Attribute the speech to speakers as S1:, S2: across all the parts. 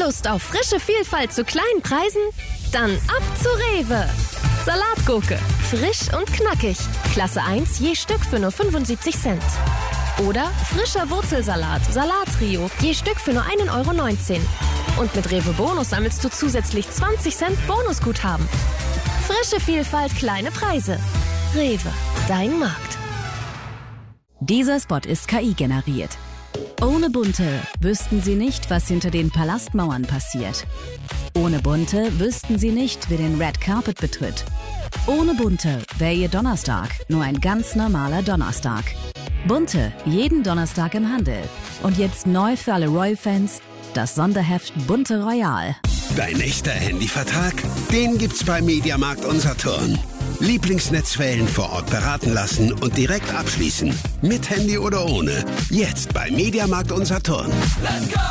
S1: Lust auf frische Vielfalt zu kleinen Preisen? Dann ab zu Rewe. Salatgurke, frisch und knackig. Klasse 1 je Stück für nur 75 Cent. Oder frischer Wurzelsalat, Salattrio, je Stück für nur 1,19 €. Und mit Rewe Bonus sammelst du zusätzlich 20 Cent Bonusguthaben. Frische Vielfalt, kleine Preise. Rewe, dein Markt.
S2: Dieser Spot ist KI generiert. Ohne Bunte wüssten Sie nicht, was hinter den Palastmauern passiert. Ohne Bunte wüssten Sie nicht, wer den Red Carpet betritt. Ohne Bunte wäre Ihr Donnerstag nur ein ganz normaler Donnerstag. Bunte, jeden Donnerstag im Handel. Und jetzt neu für alle Royal-Fans, das Sonderheft Bunte Royal.
S3: Dein echter Handyvertrag? Den gibt's bei Mediamarkt Saturn. Lieblingsnetzwellen vor Ort beraten lassen und direkt abschließen. Mit Handy oder ohne. Jetzt bei Mediamarkt Saturn.
S4: Let's go!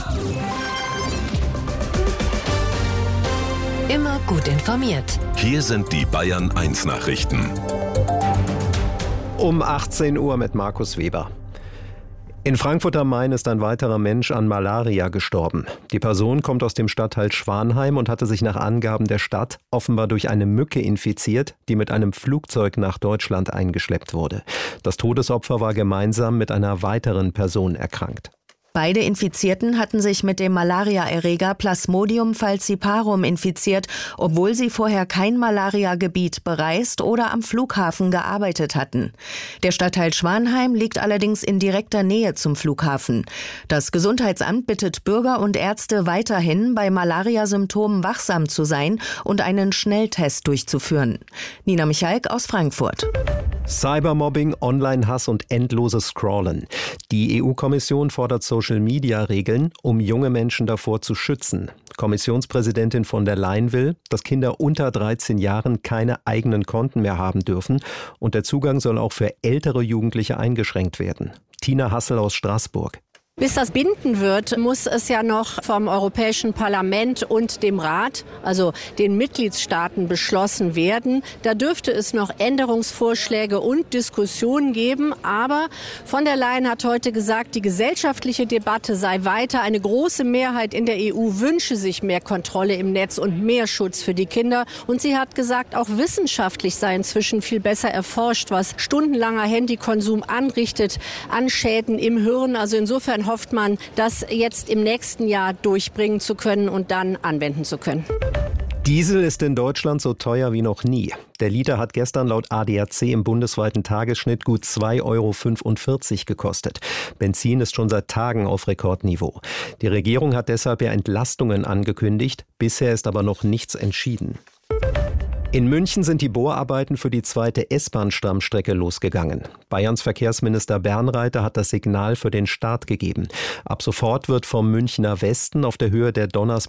S1: Immer gut informiert.
S5: Hier sind die Bayern 1 Nachrichten.
S6: Um 18 Uhr mit Markus Weber. In Frankfurt am Main ist ein weiterer Mensch an Malaria gestorben. Die Person kommt aus dem Stadtteil Schwanheim und hatte sich nach Angaben der Stadt offenbar durch eine Mücke infiziert, die mit einem Flugzeug nach Deutschland eingeschleppt wurde. Das Todesopfer war gemeinsam mit einer weiteren Person erkrankt.
S7: Beide Infizierten hatten sich mit dem Malariaerreger Plasmodium falciparum infiziert, obwohl sie vorher kein Malariagebiet bereist oder am Flughafen gearbeitet hatten. Der Stadtteil Schwanheim liegt allerdings in direkter Nähe zum Flughafen. Das Gesundheitsamt bittet Bürger und Ärzte weiterhin, bei Malariasymptomen wachsam zu sein und einen Schnelltest durchzuführen. Nina Michalk aus Frankfurt.
S6: Cybermobbing, Online-Hass und endloses Scrollen. Die EU-Kommission fordert Social-Media-Regeln, um junge Menschen davor zu schützen. Kommissionspräsidentin von der Leyen will, dass Kinder unter 13 Jahren keine eigenen Konten mehr haben dürfen und der Zugang soll auch für ältere Jugendliche eingeschränkt werden. Tina Hassel aus Straßburg.
S8: Bis das bindend wird, muss es ja noch vom Europäischen Parlament und dem Rat, also den Mitgliedstaaten, beschlossen werden. Da dürfte es noch Änderungsvorschläge und Diskussionen geben. Aber von der Leyen hat heute gesagt, die gesellschaftliche Debatte sei weiter. Eine große Mehrheit in der EU wünsche sich mehr Kontrolle im Netz und mehr Schutz für die Kinder. Und sie hat gesagt, auch wissenschaftlich sei inzwischen viel besser erforscht, was stundenlanger Handykonsum anrichtet an Schäden im Hirn. Also insofern hofft man, das jetzt im nächsten Jahr durchbringen zu können und dann anwenden zu können.
S6: Diesel ist in Deutschland so teuer wie noch nie. Der Liter hat gestern laut ADAC im bundesweiten Tagesschnitt gut 2,45 € gekostet. Benzin ist schon seit Tagen auf Rekordniveau. Die Regierung hat deshalb ja Entlastungen angekündigt. Bisher ist aber noch nichts entschieden. In München sind die Bohrarbeiten für die zweite S-Bahn-Stammstrecke losgegangen. Bayerns Verkehrsminister Bernreiter hat das Signal für den Start gegeben. Ab sofort wird vom Münchner Westen auf der Höhe der Donnersberger